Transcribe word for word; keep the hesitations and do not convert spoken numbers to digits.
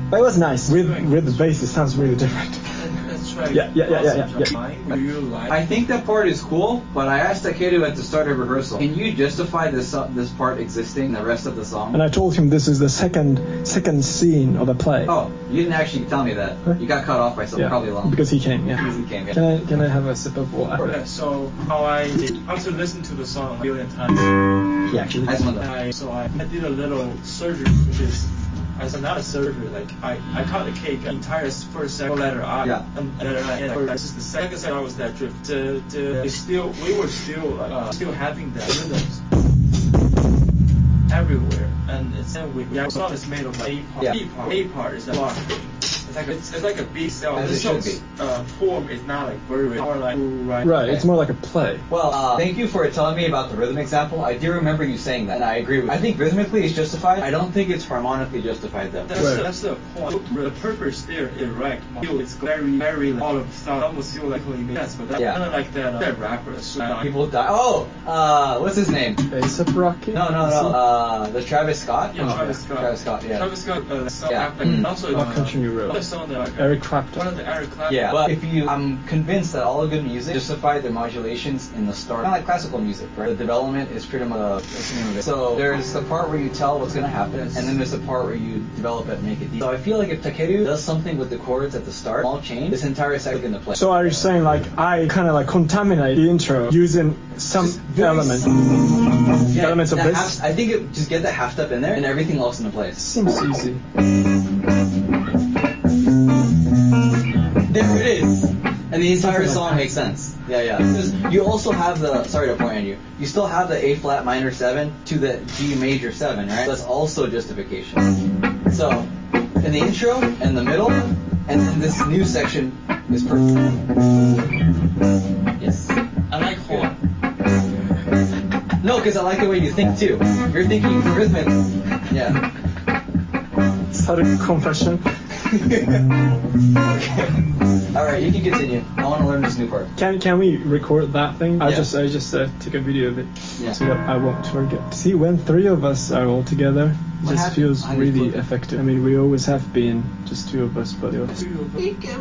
But it was nice. With with the bass, it sounds really different. Let's try. Yeah, yeah, yeah, yeah, yeah. yeah. Do you like? I think that part is cool, but I asked Takeru at the start of rehearsal, can you justify this uh, this part existing in the rest of the song? And I told him this is the second second scene of the play. Oh, you didn't actually tell me that. Huh? You got cut off by something Yeah, probably long. because he came. Yeah. Because he came, yeah. Can I can I have a sip of water? Yeah, so how I how to listen to the song a million times. Yeah, actually. That's one of And them. I, so I, I did a little surgery, which is, as a, not a surgery, like I, I cut the cake, the entire first second letter I, Yeah. and, and then I, and this is the second second I was that drift. To, to, it's still, we were still, like, uh, still having that rhythms everywhere, and it's then we, the song is made of like A part, Yeah. B part, A part is a block. It's like a, it's, it's like a B cell. As This it should song's, be. uh, form is not like very more like right. Right, it's more like a play. Well, uh, thank you for telling me about the rhythm example. I do remember you saying that, and I agree with you. I think rhythmically it's justified. I don't think it's harmonically justified, though. That's, Right. the, that's the point. The purpose there is right. It's very, very like, all of the sound almost feel like it makes sense, but that's Yeah. kind of like that, uh, that rapper. So, uh, People die. Oh, uh, what's his name? A$AP Rocky? No, no, no. Uh, the Travis Scott? yeah, Oh, Travis yeah. Scott. Travis Scott, yeah. Travis Scott. Uh, song Yeah. after, Mm. also What uh, Country New Road? Another song that Eric Clapton. One of the Eric Clapton. Yeah, but if you, I'm convinced that all the good music justify the modulations in the start. Kind of like classical music, right? The development is pretty much uh, that's the name of it. So there's the part where you tell what's going to happen, and then there's the part where you develop it and make it deep. So I feel like if Takeru does something with the chords at the start, small change, this entire second in the play. So are you saying like I kind of like contaminate the intro using some very element, Yeah, elements of that this? half- I think it, just get the half step in there, and everything else into place. Seems easy. There it is. And the entire song makes sense. Yeah, yeah. Because you also have the, sorry to point on you, you still have the A flat minor seven to the G major seven, right? That's also justification. So, in the intro, and the middle, and then this new section is perfect. Yes. I like horn. No, because I like the way you think too. You're thinking rhythmic. Yeah. Is that a confession? Alright, you can continue. I want to learn this new part. Can can we record that thing? I Yeah. just I just uh, take a video of it Yeah. so that I won't forget. See, when three of us are all together, it What just happened? feels How do you really put it? effective. I mean, we always have been just two of us, but it was.